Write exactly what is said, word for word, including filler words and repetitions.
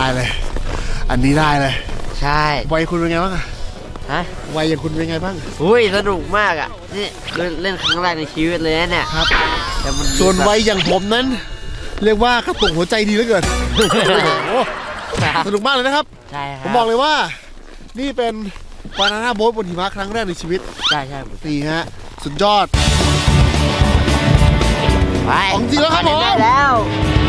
เลย อันนี้ได้เลยใช่วัยคุณเป็นไงบ้างฮะวัยอย่างคุณเป็นไงบ้างอุ้ยสนุกมากอ่ะนี่เล่นครั้งแรกในชีวิตเลยเนี่ยครับแต่มันส่วนวัยอย่างผมนั้นเรียกว่ากระตุกหัวใจดีเหลือเกินสนุกมากเลยนะครับใช่ครับผมบอกเลยว่านี่เป็นบานาน่าโบ๊ทบนหิมะครั้งแรกในชีวิตใช่ใช่นี่ฮะสุดยอดไปของจริงแล้วครับผมแล้ว